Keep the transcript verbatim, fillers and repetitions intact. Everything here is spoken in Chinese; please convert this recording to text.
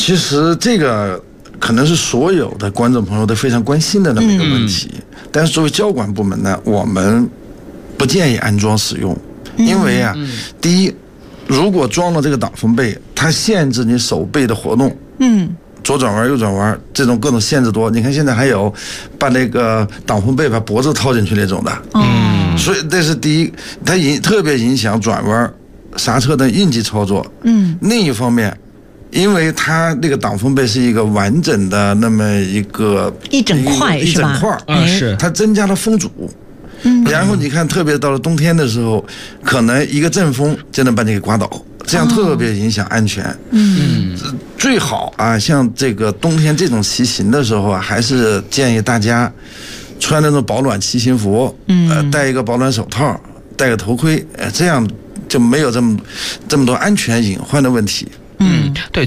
其实这个可能是所有的观众朋友都非常关心的那么一个问题，嗯、但是作为交管部门呢，我们不建议安装使用，因为啊，嗯、第一，如果装了这个挡风被，它限制你手背的活动，嗯，左转弯、右转弯这种各种限制多。你看现在还有把那个挡风被把脖子套进去那种的，嗯，所以这是第一，它影特别影响转弯、刹车的应急操作，嗯，另一方面。因为它那个挡风被是一个完整的那么一个一整块一整块啊，是它增加了风阻，嗯，然后你看，特别到了冬天的时候，可能一个阵风就能把你给刮倒，这样特别影响安全。嗯，最好啊，像这个冬天这种骑行的时候啊，还是建议大家穿那种保暖骑行服，嗯，呃，戴一个保暖手套，戴个头盔，呃，这样就没有这么这么多安全隐患的问题。 嗯，对。